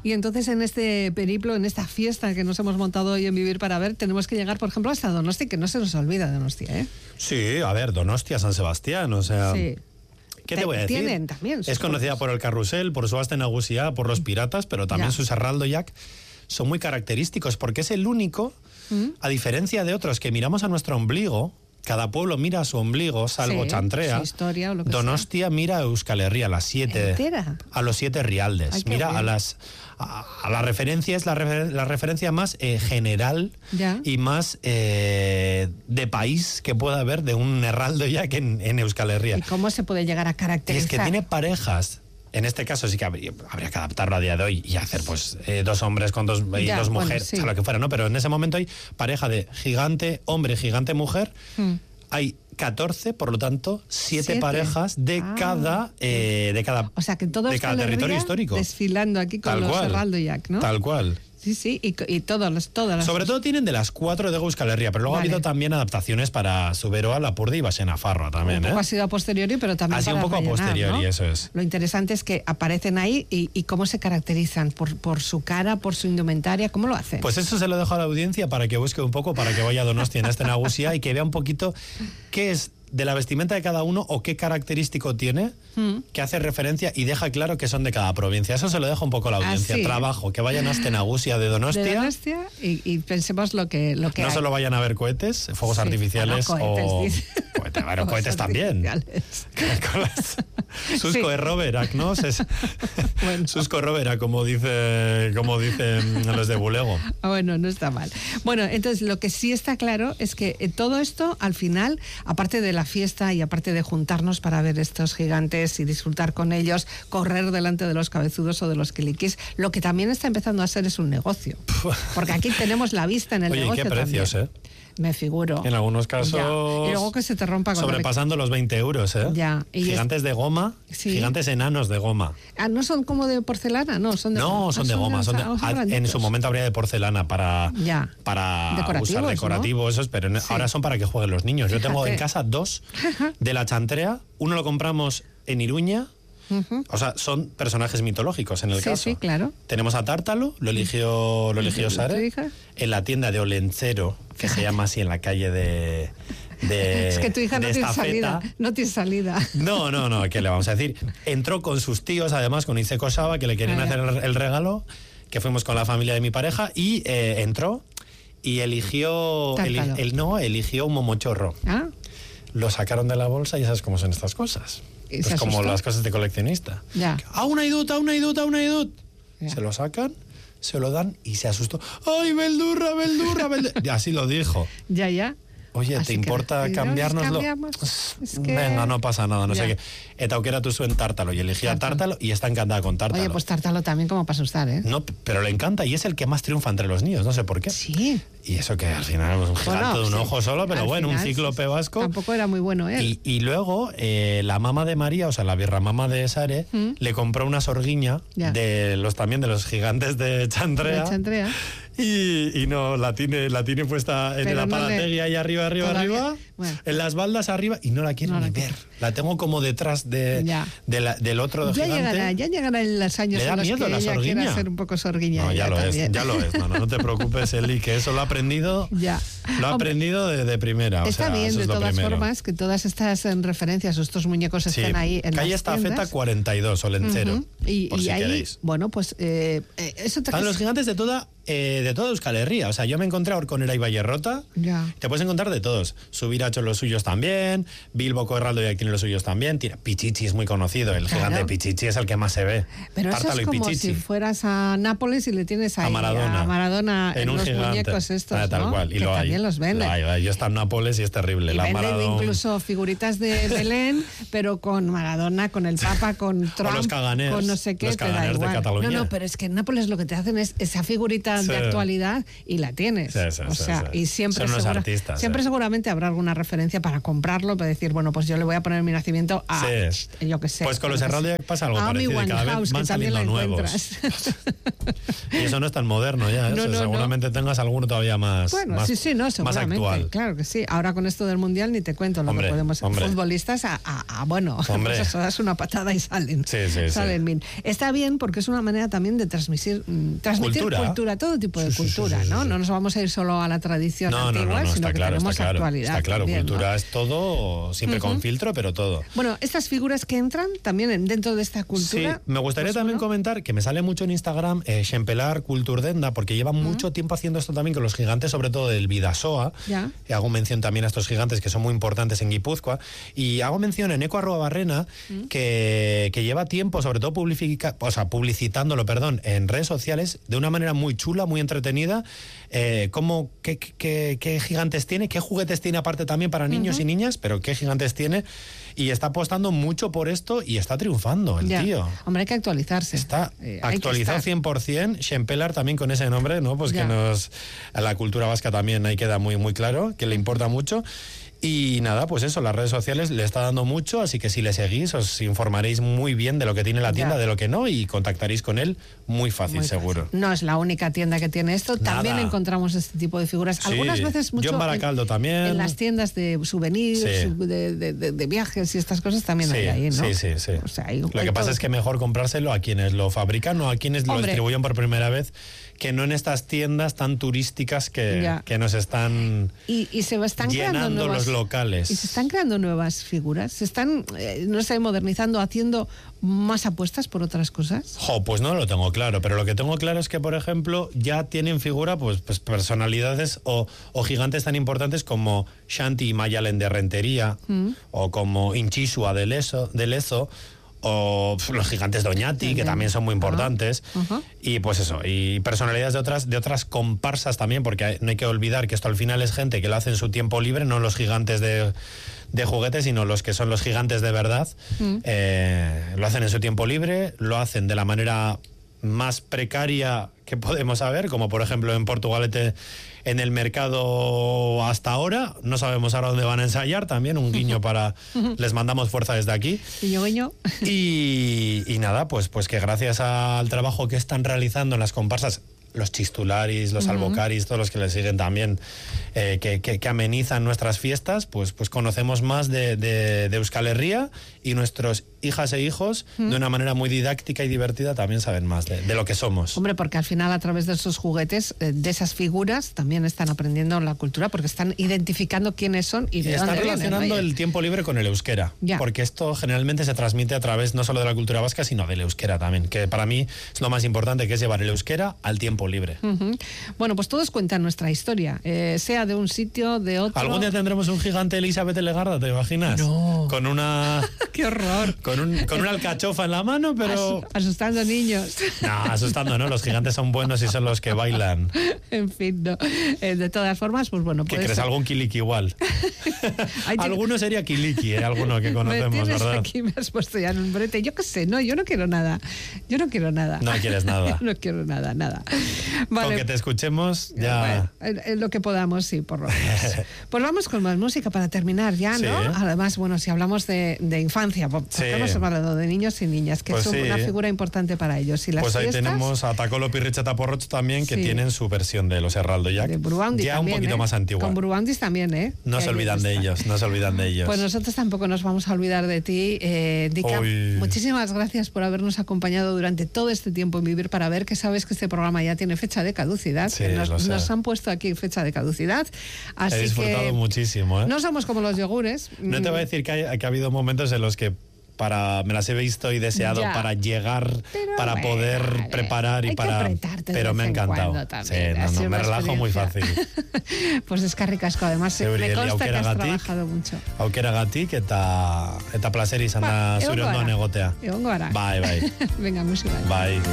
Y entonces en este periplo, en esta fiesta que nos hemos montado hoy en Vivir para Ver, tenemos que llegar, por ejemplo, hasta Donosti, que no se nos olvida Donostia, ¿eh? Sí, a ver, Donostia, San Sebastián, o sea... Sí. ¿Qué te voy a decir? Tienen también. Es conocida por el carrusel, por su aste nagusia, por los piratas, pero también sus herraldoiak son muy característicos, porque es el único, a diferencia de otros que miramos a nuestro ombligo, cada pueblo mira a su ombligo, salvo Chantrea. Historia o lo que Donostia mira a Euskal Herria, a las 7. ¿Entera? A los 7 rialdes. Ay, mira bueno. a la referencia, es la referencia más general y más de país que pueda haber de un herraldo ya que en Euskal Herria. ¿Y cómo se puede llegar a caracterizar? Es que tiene parejas. En este caso sí que habría que adaptarlo a día de hoy y hacer pues 2 hombres con 2 mujeres, bueno, sí. O sea, lo que fuera, ¿no? Pero en ese momento hay pareja de gigante hombre, gigante mujer. Hay 14, por lo tanto, 7 parejas de cada o sea, que todos de cada territorio histórico. Desfilando aquí con los herraldoiak, ¿no? Tal cual. Sí, y todas las... Sobre todo tienen de las 4 de Euskal Herria, pero luego ha habido también adaptaciones para Zuberoa, Lapurdi y Basenafarroa también. Un poco ha sido a posteriori, pero también ha sido para un poco rellenar, a posteriori, ¿no? eso es. Lo interesante es que aparecen ahí y cómo se caracterizan, por su cara, por su indumentaria, ¿cómo lo hacen? Pues eso se lo dejo a la audiencia para que busque un poco, para que vaya a Donostia en este nagusia y que vea un poquito qué es de la vestimenta de cada uno o qué característico tiene, que hace referencia y deja claro que son de cada provincia. Eso se lo dejo un poco a la audiencia. Trabajo, que vayan a este nagusia de Donostia. Y pensemos lo que no hay. Solo vayan a ver cohetes, fuegos artificiales cohetes también. Susco Erroberak, ¿no? Susco Erroberak, como dicen los de Bulego. Bueno, no está mal. Bueno, entonces lo que sí está claro es que todo esto, al final, aparte de la fiesta y aparte de juntarnos para ver estos gigantes y disfrutar con ellos, correr delante de los cabezudos o de los quiliquis, lo que también está empezando a ser es un negocio. Porque aquí tenemos la vista en el negocio. Oye, qué precios, también. Me figuro. En algunos casos... Y luego que se te rompa... Sobrepasando los 20 euros, ¿eh? Gigantes de goma, gigantes enanos de goma. ¿No son como de porcelana? No, son de goma. Son de goma. En su momento habría de porcelana para usar decorativos, ¿no? Pero ahora son para que jueguen los niños. Yo tengo en casa 2 de la Chantrea. Uno lo compramos en Iruña. O sea, son personajes mitológicos en el caso. Sí, claro. Tenemos a Tártalo, lo eligió Sare, en la tienda de Olencero, que se llama así en la calle de es que tu hija no tiene salida. No, ¿qué le vamos a decir? Entró con sus tíos, además, con Ice Kosaba, que le querían hacer el regalo, que fuimos con la familia de mi pareja, y entró y eligió un momochorro. Lo sacaron de la bolsa y sabes cómo son estas cosas. Es como las cosas de coleccionista. Una idut. Se lo sacan, se lo dan y se asustó. ¡Ay, beldurra! Y así lo dijo. Ya. Oye, así ¿te importa cambiárnoslo? Venga, no pasa nada, no sé qué. Eta aukera tu zuen Tártalo y elegía Tártalo y está encantada con Tártalo. Oye, pues Tártalo también como para asustar, ¿eh? No, pero le encanta y es el que más triunfa entre los niños, no sé por qué. Sí. Y eso que al final es un gigante de un ojo solo, pero bueno, un cíclope vasco. Tampoco era muy bueno él. Y luego la mamá de María, o sea, la birramama de Sare, le compró una sorguiña de los gigantes de Chantrea. Y no, la tiene puesta en el aparategui ahí arriba, bueno, en las baldas arriba, y no la quiere ni ver. La tengo como detrás del otro gigante. Ya llegará en los años en los que ella quiera ser un poco sorguiña. No, ya lo es. No te preocupes, Eli, que eso lo ha aprendido. Lo ha aprendido de primera. Está bien, de todas formas, que todas estas referencias, estos muñecos estén ahí en calle las tiendas. Estafeta 42, Olencero. Y si ahí, queréis. Bueno, pues eso te... Están los gigantes de toda Euskal Herria. O sea, yo me encontré ahora con Erai Bayerrota. Te puedes encontrar de todos. Subiracho los suyos también. Bilbo Corraldo ya tiene los suyos también. Pichichi es muy conocido. El gigante Pichichi es el que más se ve. Pero Tártalo, eso es como si fueras a Nápoles y le tienes ahí a Maradona en los gigante. Muñecos estos, tal cual. Y que lo también los venden. Yo está en Nápoles y es terrible. Y venden incluso figuritas de Belén, pero con Maradona, con el Papa, con Trump, o los caganers, con no sé qué. Los caganers de Cataluña. No, pero es que en Nápoles lo que te hacen es esa figurita cosita de actualidad y la tienes. Y siempre, siempre seguramente habrá alguna referencia para comprarlo, para decir, bueno, pues yo le voy a poner mi nacimiento a, yo qué sé. Pues con los Heraldic pasa algo parecido, cada vez van saliendo nuevos. Y eso no es tan moderno ya, seguramente tengas alguno todavía más, más actual. Claro que sí. Ahora con esto del Mundial ni te cuento lo que podemos ser futbolistas bueno, pues eso, das una patada y salen. Salen bien. Está bien porque es una manera también de transmitir cultura, todo tipo de cultura, ¿no? No nos vamos a ir solo a la tradición antigua, sino que tenemos actualidad. Está claro, también, cultura ¿no? es todo, siempre con filtro, pero todo. Bueno, estas figuras que entran también dentro de esta cultura. Sí, me gustaría también comentar que me sale mucho en Instagram Xempelar Kulturdenda, porque lleva mucho tiempo haciendo esto también con los gigantes, sobre todo del Bidasoa. Hago mención también a estos gigantes que son muy importantes en Guipúzcoa. Y hago mención en Eco@Barrena, que lleva tiempo, sobre todo publicitándolo, en redes sociales, de una manera muy chula, muy entretenida. ¿Qué gigantes tiene? ¿Qué juguetes tiene aparte también para niños y niñas? Pero ¿qué gigantes tiene? Y está apostando mucho por esto y está triunfando el tío. Hombre, hay que actualizarse. Está actualizado 100%. Xempelar también con ese nombre, ¿no? Pues que a la cultura vasca también ahí queda muy, muy claro, que le importa mucho. Y nada, pues eso, las redes sociales le está dando mucho, así que si le seguís os informaréis muy bien de lo que tiene la tienda, de lo que no, y contactaréis con él muy fácil, seguro. No es la única tienda que tiene esto, también encontramos este tipo de figuras. Algunas veces mucho John Baracaldo también. En las tiendas de souvenirs, de viajes y estas cosas también hay ahí, ¿no? Sí. O sea, lo que pasa es que mejor comprárselo a quienes lo fabrican o a quienes lo distribuyen por primera vez, que no en estas tiendas tan turísticas que nos están, y se están llenando los locales. Y se están creando nuevas figuras, se están, no sé, modernizando, haciendo más apuestas por otras cosas. Pues no lo tengo claro, pero lo que tengo claro es que, por ejemplo, ya tienen figura pues personalidades o gigantes tan importantes como Shanti y Mayalen de Rentería, o como Inchisua de Lezo, o los gigantes de Oñati, que también son muy importantes, y pues eso, y personalidades de otras comparsas también, porque no hay que olvidar que esto al final es gente que lo hace en su tiempo libre, no los gigantes de juguetes, sino los que son los gigantes de verdad. Lo hacen en su tiempo libre, lo hacen de la manera más precaria que podemos saber, como por ejemplo en Portugalete, en el mercado hasta ahora. No sabemos ahora dónde van a ensayar, también un guiño para... Les mandamos fuerza desde aquí. Guiño. Y nada, pues que gracias al trabajo que están realizando en las comparsas, los chistularis, los albocaris, todos los que le siguen también, que amenizan nuestras fiestas, pues conocemos más de Euskal Herria, y nuestros hijas e hijos, de una manera muy didáctica y divertida, también saben más de lo que somos. Hombre, porque al final a través de esos juguetes, de esas figuras, también están aprendiendo la cultura, porque están identificando quiénes son y de dónde están relacionando vienen, el tiempo libre con el euskera, porque esto generalmente se transmite a través no solo de la cultura vasca, sino del euskera también, que para mí es lo más importante, que es llevar el euskera al tiempo libre. Bueno, pues todos cuentan nuestra historia, sea de un sitio, de otro. ¿Algún día tendremos un gigante Elizabeth Legarda, te imaginas? No. Con una... ¡Qué horror! Con una alcachofa en la mano, pero... Asustando niños. No, asustando no, los gigantes son buenos y son los que bailan. En fin, no. De todas formas, pues bueno... ¿Qué crees? Algún kiliki igual. Alguno sería kiliki, alguno que conocemos, ¿verdad? Aquí me has puesto ya en un brete. Yo qué sé, no, yo no quiero nada. No quieres nada. No quiero nada. Vale. Con que te escuchemos, ya... Bueno, lo que podamos, sí, por lo menos. Pues vamos con más música para terminar ya, ¿no? Además, bueno, si hablamos de infancia, porque hemos hablado de niños y niñas, que son una figura importante para ellos. Y las pues ahí fiestas, tenemos a Tacolo Pirricheta Porroch también, que tienen su versión de los Herraldo Jack. De Bruandi ya también, un poquito más antigua. Con Bruandis también, ¿eh? No se olvidan de ellos. Pues nosotros tampoco nos vamos a olvidar de ti, Dica. Muchísimas gracias por habernos acompañado durante todo este tiempo en Vivir para Ver, que sabes que este programa ya tiene fecha de caducidad. Sí, nos han puesto aquí fecha de caducidad. Así he disfrutado que muchísimo, ¿eh? No somos como los yogures. No te voy a decir que ha habido momentos en los que me las he visto y deseado para llegar, para poder preparar y para... Pero me ha encantado. Me relajo muy fácil. Pues es que ricasco, además me consta que has trabajado mucho. Aukeragatik eta placer izan da zure ondoan egotea. Egongo gara. Bai. Venga, música. Bai.